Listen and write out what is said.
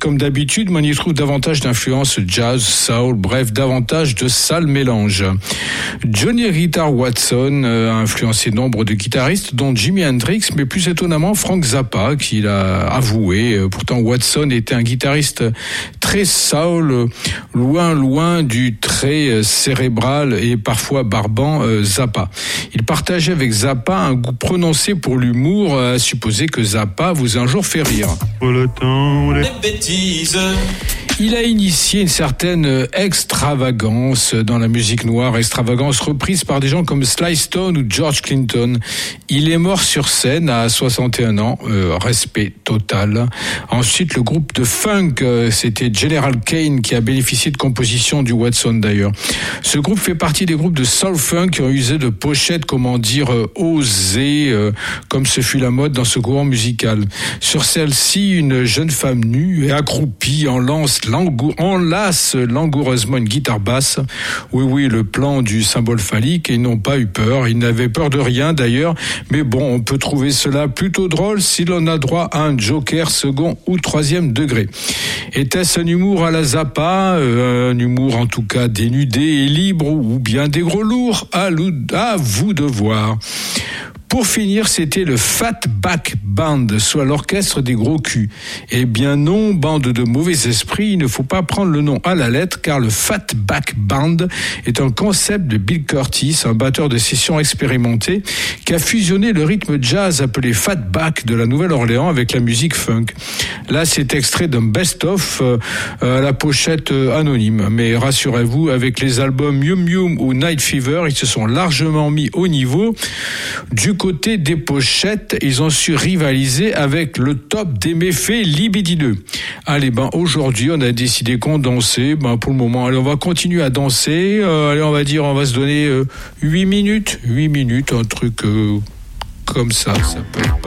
comme d'habitude, mais on y trouve davantage d'influences jazz, soul, bref, davantage de sale mélange. Johnny Guitar Watson a influencé nombre de guitaristes, dont Jimi Hendrix, mais plus étonnamment Frank Zappa, qui l'a avoué. Pourtant, Watson était un guitariste très soul, loin du très cérébral et parfois barbant Zappa. Il partageait avec Zappa un goût prononcé pour l'humour, à supposer que Zappa vous a un jour fait rire. Les bêtises. Il a initié une certaine extravagance dans la musique noire, extravagance reprise par des gens comme Sly Stone ou George Clinton. Il est mort sur scène à 61 ans, respect total. Ensuite, le groupe de funk, c'était General Kane qui a bénéficié de compositions du Watson d'ailleurs. Ce groupe fait partie des groupes de soul funk qui ont usé de pochettes, osées, comme ce fut la mode dans ce courant musical. Sur celle-ci, une jeune femme nue et accroupie enlace langoureusement une guitare basse. Oui, le plan du symbole phallique, et ils n'ont pas eu peur. Ils n'avaient peur de rien d'ailleurs, mais bon, on peut trouver cela plutôt drôle si l'on a droit à un joker second ou troisième degré. Était-ce un humour à la Zappa, un humour en tout cas dénudé et libre, ou bien des gros lourds? À vous de voir. Pour finir, c'était le Fatback Band, soit l'orchestre des gros culs. Eh bien non, bande de mauvais esprits, il ne faut pas prendre le nom à la lettre, car le Fatback Band est un concept de Bill Curtis, un batteur de session expérimenté, qui a fusionné le rythme jazz appelé Fatback de la Nouvelle-Orléans avec la musique funk. Là, c'est extrait d'un best-of à la pochette anonyme. Mais rassurez-vous, avec les albums Yum Yum ou Night Fever, ils se sont largement mis au niveau. Du côté des pochettes, ils ont su rivaliser avec le top des méfaits libidineux. Allez, aujourd'hui, on a décidé qu'on dansait. Pour le moment, allez, on va continuer à danser. On va se donner 8 minutes, un truc comme ça peut être pas